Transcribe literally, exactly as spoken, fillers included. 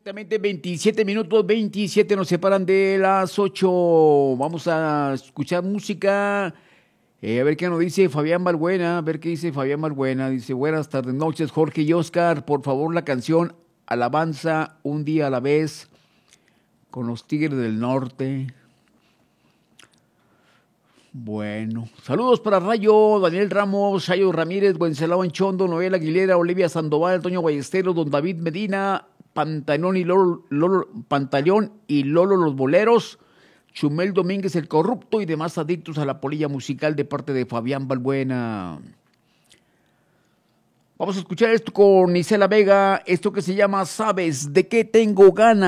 Exactamente veintisiete minutos, veintisiete nos separan de las ocho. Vamos a escuchar música. Eh, a ver qué nos dice Fabián Balbuena. A ver qué dice Fabián Balbuena. Dice, buenas tardes, noches, Jorge y Oscar. Por favor, la canción Alabanza, un día a la vez, con los Tigres del Norte. Bueno, saludos para Rayo, Daniel Ramos, Chayo Ramírez, Wenceslao Anchondo, Noel Aguilera, Olivia Sandoval, Antonio Ballesteros, Don David Medina, Pantalón y Lolo, Lolo, Pantaleón y Lolo los Boleros, Chumel Domínguez el Corrupto y demás adictos a la polilla musical de parte de Fabián Balbuena. Vamos a escuchar esto con Isela Vega, esto que se llama ¿Sabes de qué tengo ganas?